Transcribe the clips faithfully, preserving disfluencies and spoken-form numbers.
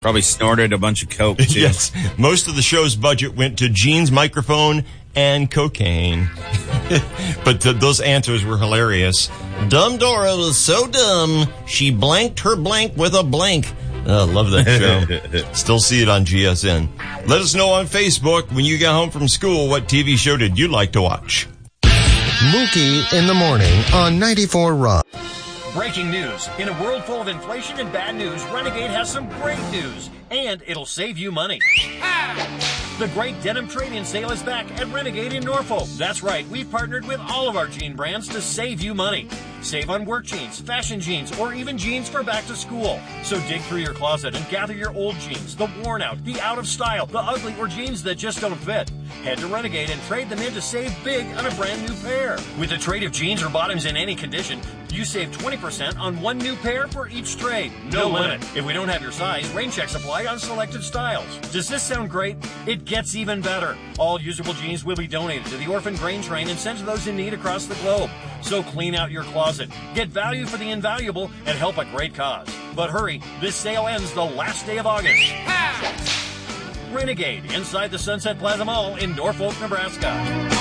Probably snorted a bunch of coke, too. Yes. Most of the show's budget went to Gene's microphone and cocaine. But th- those answers were hilarious. Dumb Dora was so dumb, she blanked her blank with a blank. Oh, love that show. Still see it on G S N. Let us know on Facebook when you get home from school what T V show did you like to watch. Mookie in the morning on ninety-four Rock. Breaking news. In a world full of inflation and bad news, Renegade has some great news. And it'll save you money. The great denim trade-in sale is back at Renegade in Norfolk. That's right, we've partnered with all of our jean brands to save you money. Save on work jeans, fashion jeans, or even jeans for back to school. So dig through your closet and gather your old jeans, the worn out, the out of style, the ugly, or jeans that just don't fit. Head to Renegade and trade them in to save big on a brand new pair. With a trade of jeans or bottoms in any condition, you save twenty percent on one new pair for each trade. No limit. If we don't have your size, rain checks apply on selected styles. Does this sound great? It gets even better. All usable jeans will be donated to the Orphan Grain Train and sent to those in need across the globe. So clean out your closet, get value for the invaluable, and help a great cause. But hurry, this sale ends the last day of August. Ha! Renegade, inside the Sunset Plaza Mall in Norfolk, Nebraska.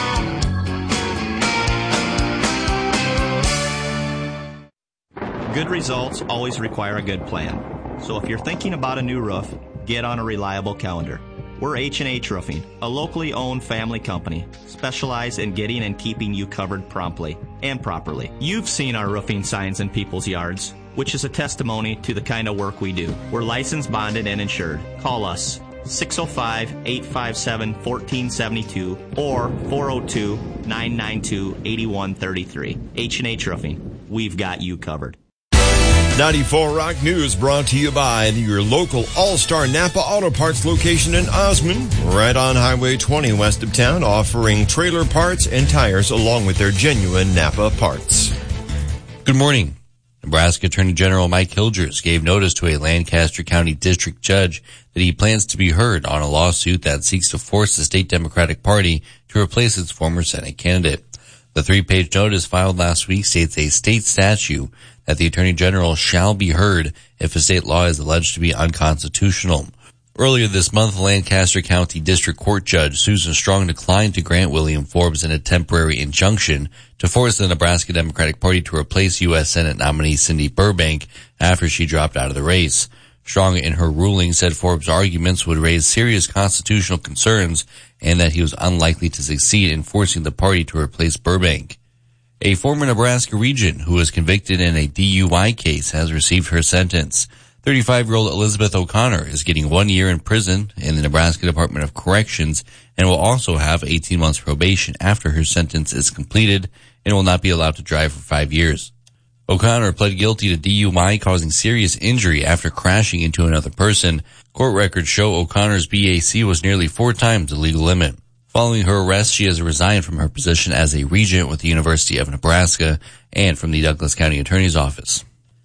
Good results always require a good plan. So if you're thinking about a new roof, get on a reliable calendar. We're H and H Roofing, a locally owned family company, specialized in getting and keeping you covered promptly and properly. You've seen our roofing signs in people's yards, which is a testimony to the kind of work we do. We're licensed, bonded, and insured. Call us six oh five, eight five seven, one four seven two or four oh two, nine nine two, eight one three three. H and H Roofing. We've got you covered. ninety-four Rock News brought to you by your local All-Star Napa Auto Parts location in Osmond, right on Highway twenty west of town, offering trailer parts and tires along with their genuine Napa parts. Good morning. Nebraska Attorney General Mike Hilgers gave notice to a Lancaster County District Judge that he plans to be heard on a lawsuit that seeks to force the state Democratic Party to replace its former Senate candidate. The three-page notice filed last week states a state statute that the Attorney General shall be heard if a state law is alleged to be unconstitutional. Earlier this month, Lancaster County District Court Judge Susan Strong declined to grant William Forbes in a temporary injunction to force the Nebraska Democratic Party to replace U S Senate nominee Cindy Burbank after she dropped out of the race. Strong, in her ruling, said Forbes' arguments would raise serious constitutional concerns and that he was unlikely to succeed in forcing the party to replace Burbank. A former Nebraska regent who was convicted in a D U I case has received her sentence. thirty-five-year-old Elizabeth O'Connor is getting one year in prison in the Nebraska Department of Corrections and will also have eighteen months probation after her sentence is completed and will not be allowed to drive for five years. O'Connor pled guilty to D U I causing serious injury after crashing into another person. Court records show O'Connor's B A C was nearly four times the legal limit. Following her arrest, she has resigned from her position as a regent with the University of Nebraska and from the Douglas County Attorney's Office.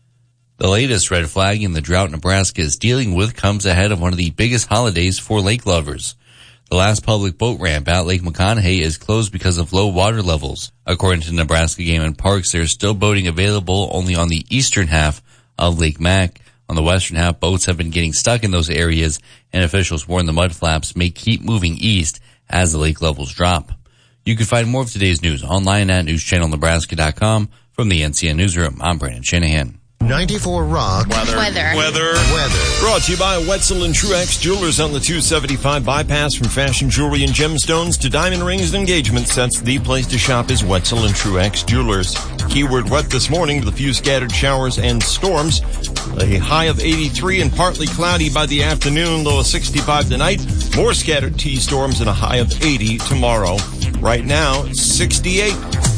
The latest red flag in the drought Nebraska is dealing with comes ahead of one of the biggest holidays for lake lovers. The last public boat ramp at Lake McConaughey is closed because of low water levels. According to Nebraska Game and Parks, there is still boating available only on the eastern half of Lake Mac. On the western half, boats have been getting stuck in those areas, and officials warn the mudflaps may keep moving east as the lake levels drop. You can find more of today's news online at news channel nebraska dot com. From the N C N Newsroom, I'm Brandon Shanahan. ninety-four Rock. Weather. Weather. Weather. Weather. Brought to you by Wetzel and Truex Jewelers on the two seventy-five bypass. From fashion jewelry and gemstones to diamond rings and engagement sets, the place to shop is Wetzel and Truex Jewelers. Keyword wet this morning with a few scattered showers and storms. A high of eighty-three and partly cloudy by the afternoon, low of sixty-five tonight. More scattered T storms and a high of eighty tomorrow. Right now, sixty-eight.